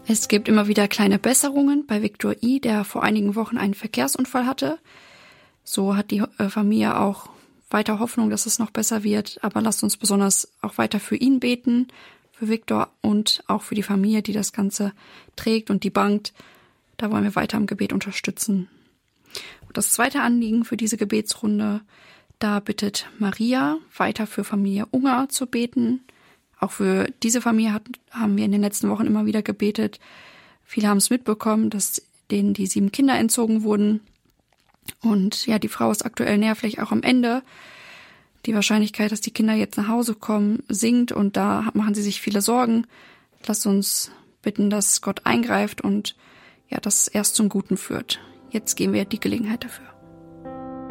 Es gibt immer wieder kleine Besserungen bei Viktor I., der vor einigen Wochen einen Verkehrsunfall hatte. So hat die Familie auch weiter Hoffnung, dass es noch besser wird. Aber lasst uns besonders auch weiter für ihn beten, für Viktor und auch für die Familie, die das Ganze trägt und die bangt. Da wollen wir weiter im Gebet unterstützen. Und das zweite Anliegen für diese Gebetsrunde, da bittet Maria, weiter für Familie Unger zu beten. Auch für diese Familie haben wir in den letzten Wochen immer wieder gebetet. Viele haben es mitbekommen, dass denen die 7 Kinder entzogen wurden. Und ja, die Frau ist aktuell nervlich auch am Ende. Die Wahrscheinlichkeit, dass die Kinder jetzt nach Hause kommen, sinkt und da machen sie sich viele Sorgen. Lasst uns bitten, dass Gott eingreift und ja, das erst zum Guten führt. Jetzt geben wir die Gelegenheit dafür.